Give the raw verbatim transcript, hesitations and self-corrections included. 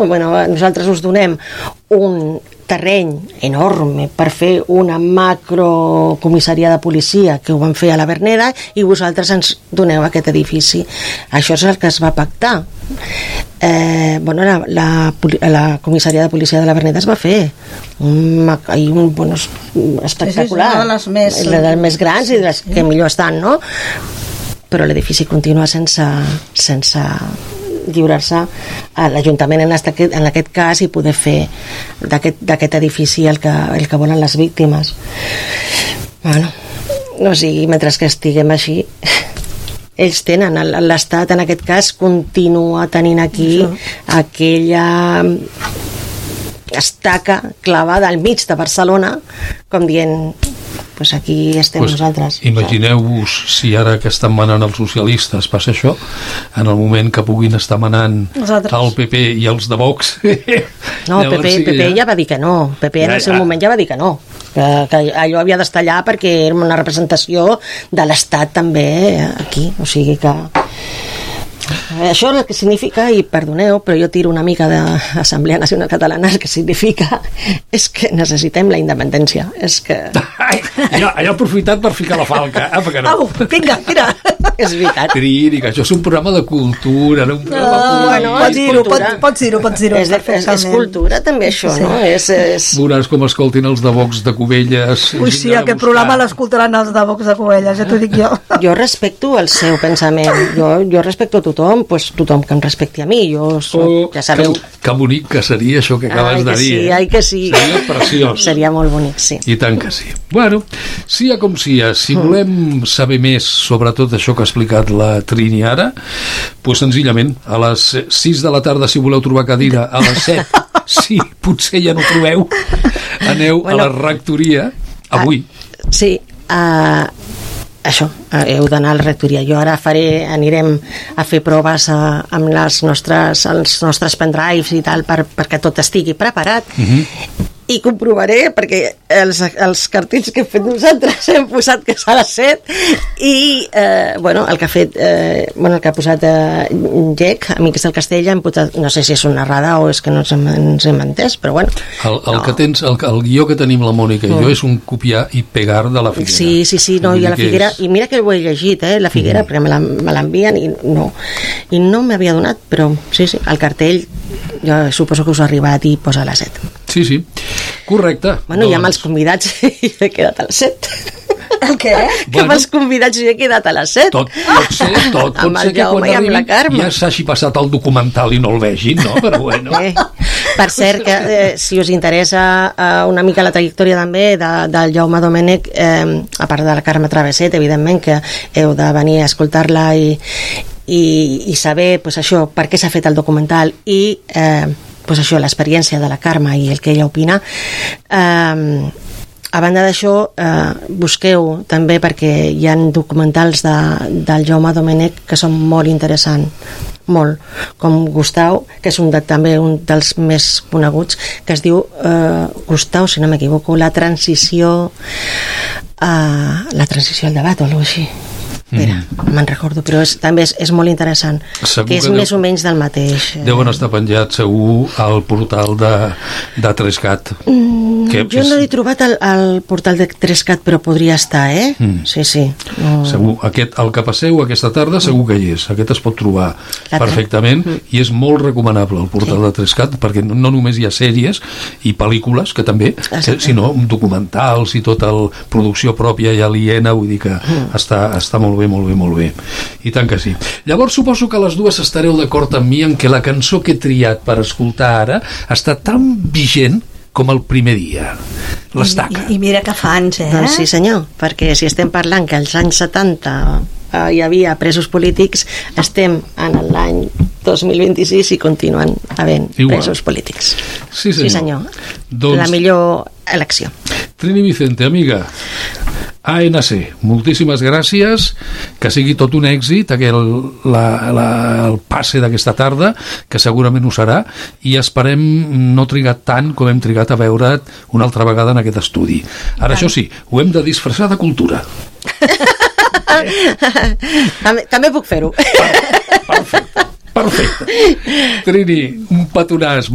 Bueno, nosaltres us donem un terreny enorme per fer una macrocomissaria de policia, que ho van fer a la Verneda, i vosaltres ens doneu aquest edifici. Això és el que es va pactar. Eh, bueno, la, la, la comissaria de policia de la Verneda es va fer un, un bueno, espectacular, és una de les més, de les més grans i de les que millor estan, no? Però l'edifici continua sense sense lliurar-se a l'Ajuntament en, en aquest cas i poder fer d'aquest edifici el que, el que volen les víctimes. Bueno, o sigui, mentre que estiguem així, ells tenen, l'Estat en aquest cas continua tenint aquí aquella estaca clavada al mig de Barcelona, com dient, pues aquí estem pues nosaltres. Imagineu-vos si ara que estan manant els socialistes passa això, en el moment que puguin estar manant nosaltres. El P P i els de Vox. No, P P, sí P P ja... ja va dir que no. P P en ja, el seu ja. moment ja va dir que no. Que, que allò havia d'estar allà perquè era una representació de l'Estat també aquí. O sigui que... Això el que significa, i perdoneu, però jo tiro una mica d'Assemblea Nacional Catalana, el que significa és que necessitem la independència. És que... Ai, allò, allò aprofitat per ficar la falca. Ah, perquè no? Au, vinga, mira. És veritat. Trini, que això és un programa de cultura, no un programa no, bueno, pots dir-ho, pots, pots dir-ho, pots dir-ho. És, és, és cultura també això, sí. no? És, és... Veuràs com escoltin els de Vox de Cubelles. Ui, sí, aquest programa l'escoltaran els de Vox de Cubelles, ja t'ho dic jo. Jo respecto el seu pensament, jo, jo respecto tothom, pues tothom que em respecti a mi, jo soc, oh, ja sabeu... Que, que bonic que seria això que acabes ai, de dir. Sí, eh? Ai, que sí. Seria preciós. Seria molt bonic, sí. I tant que sí. Bueno, sia com sia, si volem saber més sobre tot això que ha explicat la Trini ara, doncs senzillament, a les sis de la tarda, si voleu trobar cadira, a les set, sí, potser ja no trobeu, aneu bueno, a la rectoria, avui. Uh, sí, a... Uh... això, heu d'anar a la rectoria. Jo ara faré, anirem a fer proves a, amb les nostres, els nostres pendrives i tal, per, perquè tot estigui preparat. Uh-huh. I comprovaré, perquè els, els cartells que hem fet nosaltres hem posat que és a les set i eh, bueno, el que ha fet eh, bueno, el que ha posat eh, Gec, Amics del Castella, hem posat, no sé si és una errada o és que no ens hem, ens hem entès, però bueno. El, el, no. que tens, el, el guió que tenim la Mònica i mm. jo és un copiar i pegar de la Figuera. Sí, sí, sí, no, i a la Figuera, és... i mira que ho he llegit, eh, la Figuera, mm. perquè me l'envien i no, i no m'havia donat, però sí, sí, el cartell jo suposo que us ha arribat i posa a les set. Sí, sí, correcte. Bueno, doncs... ja amb els convidats i he quedat a les set. El què? Que bueno, amb els convidats i he quedat a les set. Tot pot ser, tot pot ser que quan arribi ja s'hagi passat el documental i no el vegin, no? Però bueno. Eh, per cert, que eh, si us interessa eh, una mica la trajectòria també de, del Jaume Domènech, eh, a part de la Carme Travesset, evidentment que heu de venir a escoltar-la i, i, i saber pues, això, per què s'ha fet el documental i eh, pues això, l'experiència de la Carme i el que ella opina. Eh, a banda d'això, eh, busqueu també, perquè hi ha documentals de, del Jaume Domènech que són molt interessants, molt, com Gustau, que és un de, també un dels més coneguts, que es diu eh, Gustau, si no m'equivoco, la transició eh, la transició al debat o alguna cosa així. Mira, mm. me'n recordo, però és, també és, és molt interessant, segur que és que més deu, o menys del mateix. Deuen estar penjats segur al portal de, de Trescat. Mm, que jo és... no he trobat el, el portal de Trescat, però podria estar, eh? Mm. Sí, sí. No... Segur, aquest, el que passeu aquesta tarda segur que hi és, aquest es pot trobar la perfectament mm. i és molt recomanable el portal sí. de Trescat, perquè no, no només hi ha sèries i pel·lícules, que també, que, sinó documentals i tota la producció pròpia i aliena, vull dir que mm. està, està molt bé, molt bé, molt bé. I tant que sí. Llavors suposo que les dues estareu d'acord amb mi en que la cançó que he triat per escoltar ara està tan vigent com el primer dia. L'Estaca. I, i mira que fa anys, eh? Doncs sí, senyor, perquè si estem parlant que als anys setanta eh, hi havia presos polítics, estem en l'any dos mil vint-i-sis i continuen havent Igual. presos polítics. Sí, senyor. Sí, senyor. Doncs... La millor elecció. Trini Vicente, amiga, A N C, moltíssimes gràcies, que sigui tot un èxit aquel, la, la, el passe d'aquesta tarda, que segurament ho serà, i esperem no trigar tant com hem trigat a veure't una altra vegada en aquest estudi. Ara, això sí, ho hem de disfressar de cultura. també, també puc fer-ho. Perfecte, perfecte. Trini, un petonàs.